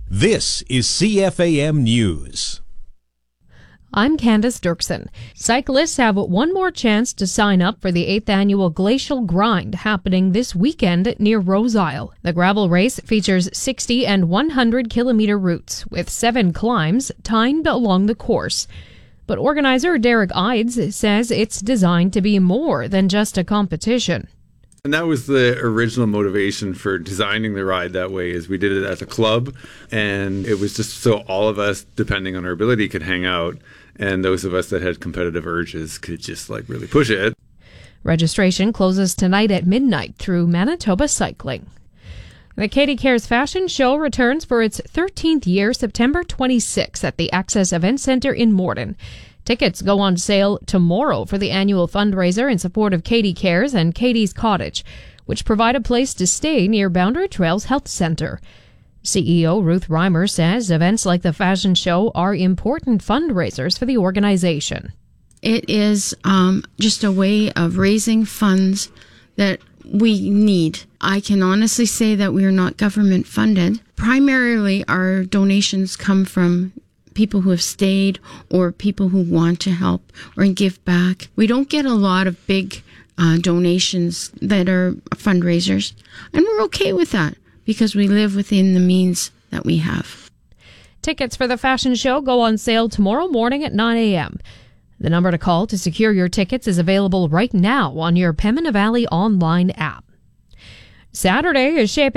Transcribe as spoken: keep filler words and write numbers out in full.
This is C F A M News. I'm Candace Dirksen. Cyclists have one more chance to sign up for the eighth annual Glacial Grind happening this weekend near Rose Isle. The gravel race features sixty and one hundred kilometer routes with seven climbs timed along the course. But organizer Derek Ides says it's designed to be more than just a competition. And that was the original motivation for designing the ride that way, is we did it as a club, and it was just so all of us, depending on our ability, could hang out, and those of us that had competitive urges could just like really push it. Registration closes tonight at midnight through Manitoba Cycling. The Katie Cares Fashion Show returns for its thirteenth year September twenty-sixth at the Access Event Center in Morden. Tickets go on sale tomorrow for the annual fundraiser in support of Katie Cares and Katie's Cottage, which provide a place to stay near Boundary Trails Health Center. C E O Ruth Reimer says events like the fashion show are important fundraisers for the organization. It is um, just a way of raising funds that we need. I can honestly say that we are not government funded. Primarily, our donations come from people who have stayed or people who want to help or give back. We don't get a lot of big uh, donations that are fundraisers, and we're okay with that because we live within the means that we have. Tickets for the fashion show go on sale tomorrow morning at nine a.m. The number to call to secure your tickets is available right now on your Pembina Valley online app. Saturday is shaping